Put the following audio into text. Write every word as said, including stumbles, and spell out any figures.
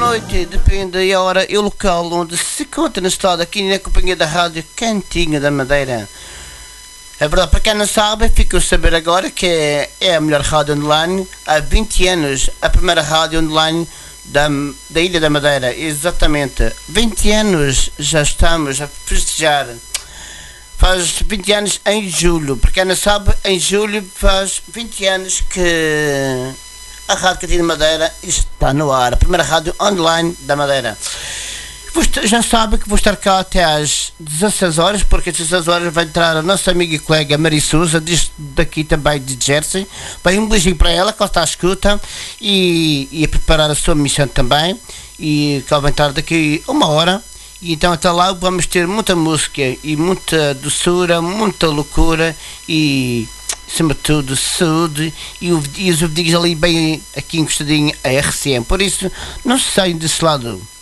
noite, depende da hora e o local onde se conta na estrada, aqui na companhia da Rádio Cantinho da Madeira. É verdade, para quem não sabe, fico a saber agora que é a melhor rádio online há vinte anos, a primeira rádio online da, da Ilha da Madeira, exatamente. vinte anos já estamos a festejar. Faz vinte anos em julho, para quem não sabe, em julho faz vinte anos que a Rádio Cantinho da Madeira está no ar, a primeira rádio online da Madeira. Já sabe que vou estar cá até às dezasseis horas, porque às dezasseis horas vai entrar a nossa amiga e colega Mari Souza, daqui também de Jersey. Vai um beijinho para ela, que ela está à escuta e, e a preparar a sua missão também. E que ela vai entrar daqui uma hora. E então até lá vamos ter muita música e muita doçura, muita loucura e, acima de tudo, saúde e, o, e os ouvidinhos ali bem aqui encostadinho a R C M. Por isso, não saiam desse lado.